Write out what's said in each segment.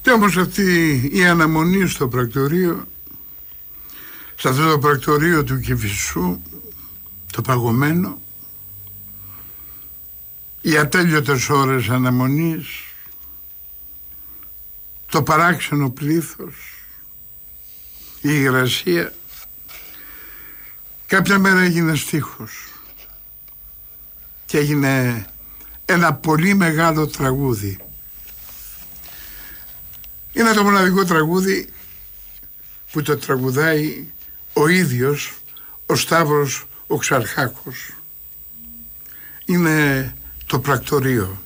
Και όμως αυτή η αναμονή στο πρακτορείο, σε αυτό το πρακτορείο του Κηφισού, το παγωμένο, οι ατέλειωτες ώρες αναμονής, το παράξενο πλήθος, η υγρασία, κάποια μέρα έγινε στίχος και έγινε ένα πολύ μεγάλο τραγούδι. Είναι το μοναδικό τραγούδι που το τραγουδάει ο ίδιος ο Σταύρος ο Ξαρχάκος. Είναι το πρακτορείο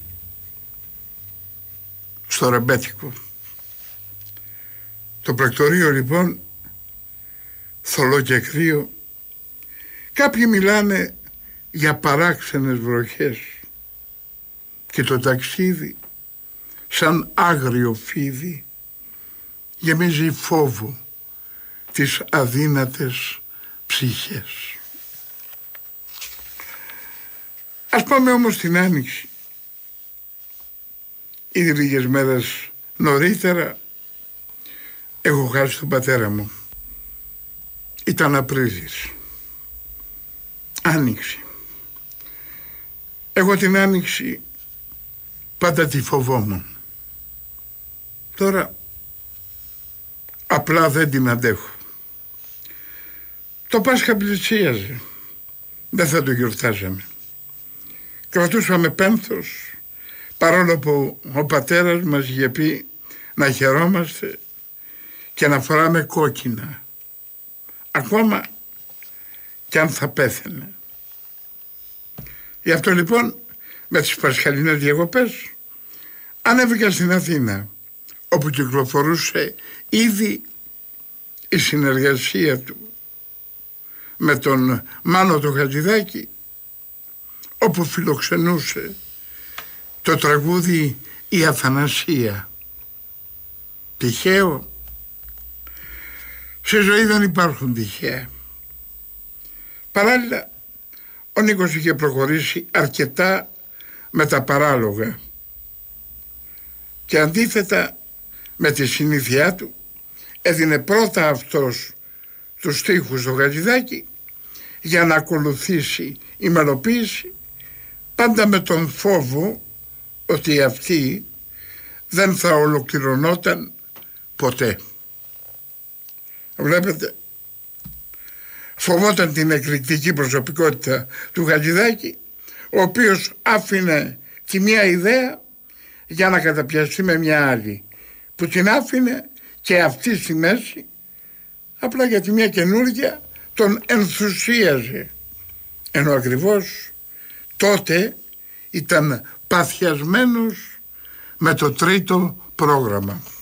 στο Ρεμπέτικο. Το πρακτορείο λοιπόν, θολό και κρύο. Κάποιοι μιλάνε για παράξενες βροχές και το ταξίδι σαν άγριο φίδι γεμίζει φόβο τις αδύνατες ψυχές. Ας πάμε όμως την Άνοιξη. Ήδη λίγες μέρες νωρίτερα έχω χάσει τον πατέρα μου. Ήταν Απρίλης. Άνοιξη. Εγώ την Άνοιξη πάντα τη φοβόμουν. Τώρα απλά δεν την αντέχω. Το Πάσχα πλησίαζε. Δεν θα το γιορτάζαμε. Κρατούσαμε πένθος, παρόλο που ο πατέρας μας είχε πει να χαιρόμαστε και να φοράμε κόκκινα, ακόμα κι αν θα πέθαινε. Γι' αυτό λοιπόν με τις πασχαλινές διακοπές ανέβηκα στην Αθήνα, όπου κυκλοφορούσε ήδη η συνεργασία του με τον Μάνο το Χατζηδάκη, όπου φιλοξενούσε το τραγούδι «Η Αθανασία». Τυχαίο? Σε ζωή δεν υπάρχουν τυχαία. Παράλληλα, ο Νίκος είχε προχωρήσει αρκετά με τα παράλογα και αντίθετα με τη συνήθειά του έδινε πρώτα αυτός τους στίχους στο Χατζηδάκη για να ακολουθήσει η μελοποίηση, πάντα με τον φόβο ότι αυτή δεν θα ολοκληρωνόταν ποτέ. Βλέπετε, φοβόταν την εκρηκτική προσωπικότητα του Χατζηδάκη, ο οποίος άφηνε τη μία ιδέα για να καταπιαστεί με μια άλλη, που την άφηνε και αυτή στη μέση, απλά γιατί μια καινούργια τον ενθουσίαζε, ενώ ακριβώς τότε ήταν παθιασμένος με το τρίτο πρόγραμμα.